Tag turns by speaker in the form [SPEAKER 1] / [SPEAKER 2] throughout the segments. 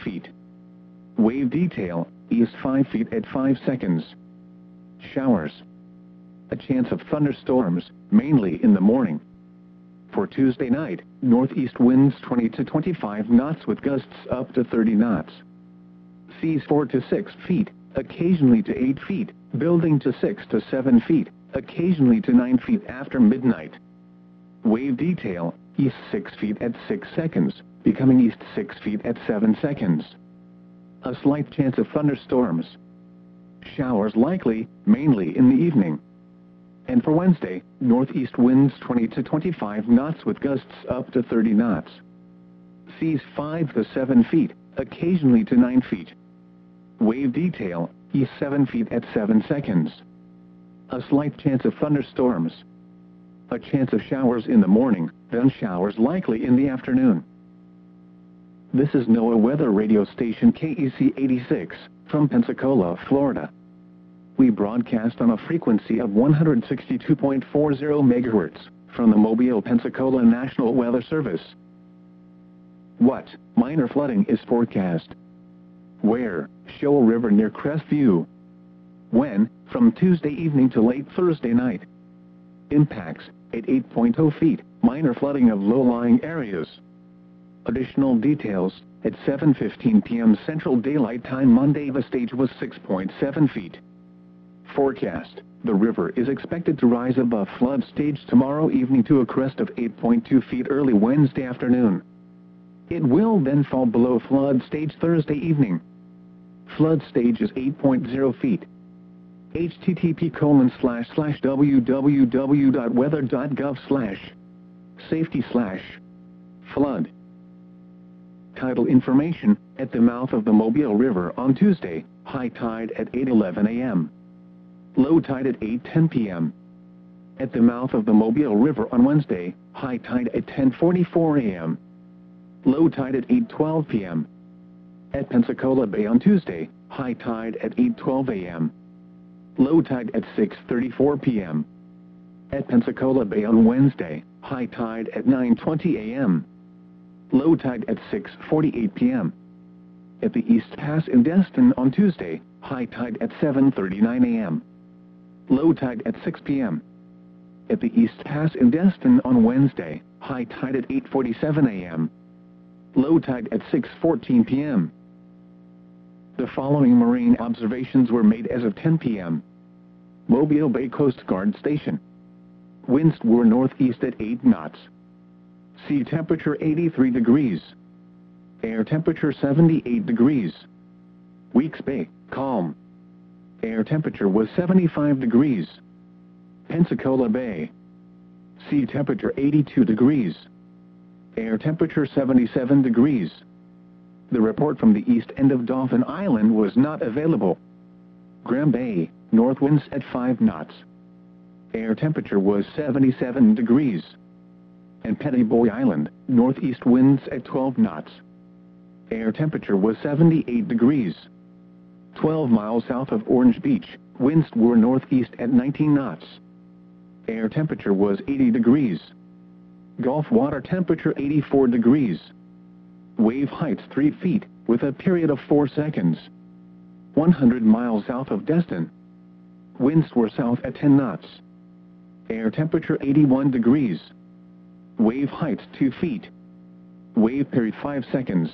[SPEAKER 1] feet. Wave detail, east 5 feet at 5 seconds. Showers. A chance of thunderstorms, mainly in the morning. For Tuesday night, northeast winds 20 to 25 knots with gusts up to 30 knots. Seas 4 to 6 feet, occasionally to 8 feet, building to 6 to 7 feet, occasionally to 9 feet after midnight. Wave detail, east 6 feet at 6 seconds, becoming east 6 feet at 7 seconds. A slight chance of thunderstorms. Showers likely, mainly in the evening. And for Wednesday, northeast winds 20 to 25 knots with gusts up to 30 knots. Seas 5 to 7 feet, occasionally to 9 feet. Wave detail, east 7 feet at 7 seconds. A slight chance of thunderstorms. A chance of showers in the morning, then showers likely in the afternoon. This is NOAA Weather Radio Station KEC 86, from Pensacola, Florida. We broadcast on a frequency of 162.40 MHz, from the Mobile, Pensacola National Weather Service. What? Minor flooding is forecast. Where? Shoal River near Crestview. When? From Tuesday evening to late Thursday night. Impacts, at 8.0 feet, minor flooding of low-lying areas. Additional details, at 7:15 p.m. Central Daylight Time Monday the stage was 6.7 feet. Forecast, the river is expected to rise above flood stage tomorrow evening to a crest of 8.2 feet early Wednesday afternoon. It will then fall below flood stage Thursday evening. Flood stage is 8.0 feet. http://www.weather.gov/safety/flood. Tidal information, at the mouth of the Mobile River on Tuesday, high tide at 8:11 a.m. Low tide at 8:10 p.m. At the mouth of the Mobile River on Wednesday, high tide at 10:44 a.m. Low tide at 8:12 p.m. At Pensacola Bay on Tuesday, high tide at 8:12 a.m. Low tide at 6:34 p.m. At Pensacola Bay on Wednesday, high tide at 9:20 a.m. Low tide at 6:48 p.m. At the East Pass in Destin on Tuesday, high tide at 7:39 a.m. Low tide at 6 p.m. At the East Pass in Destin on Wednesday, high tide at 8:47 a.m. Low tide at 6:14 p.m. The following marine observations were made as of 10 p.m. Mobile Bay Coast Guard Station. Winds were northeast at 8 knots. Sea temperature 83 degrees. Air temperature 78 degrees. Weeks Bay, calm. Air temperature was 75 degrees. Pensacola Bay. Sea temperature 82 degrees. Air temperature 77 degrees. The report from the east end of Dauphin Island was not available. Graham Bay, north winds at 5 knots. Air temperature was 77 degrees. And Pettyboy Island, northeast winds at 12 knots. Air temperature was 78 degrees. 12 miles south of Orange Beach, winds were northeast at 19 knots. Air temperature was 80 degrees. Gulf water temperature 84 degrees. Wave heights 3 feet, with a period of 4 seconds. 100 miles south of Destin. Winds were south at 10 knots. Air temperature 81 degrees. Wave heights 2 feet. Wave period 5 seconds.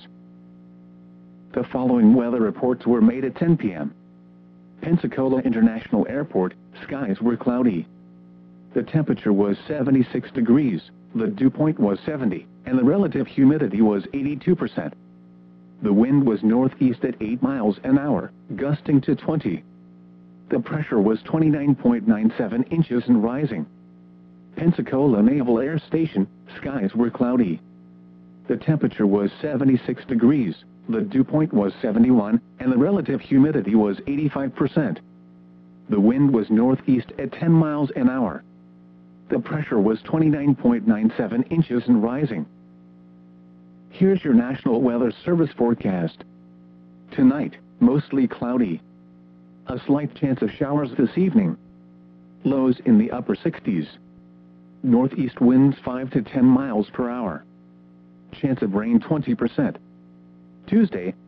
[SPEAKER 1] The following weather reports were made at 10 p.m. Pensacola International Airport, skies were cloudy. The temperature was 76 degrees, the dew point was 70, and the relative humidity was 82%. The wind was northeast at 8 miles an hour, gusting to 20. The pressure was 29.97 inches and rising. Pensacola Naval Air Station, skies were cloudy. The temperature was 76 degrees, the dew point was 71, and the relative humidity was 85%. The wind was northeast at 10 miles an hour. The pressure was 29.97 inches and rising. Here's your National Weather Service forecast. Tonight, mostly cloudy. A slight chance of showers this evening. Lows in the upper 60s. Northeast winds 5 to 10 miles per hour. Chance of rain 20%. Tuesday,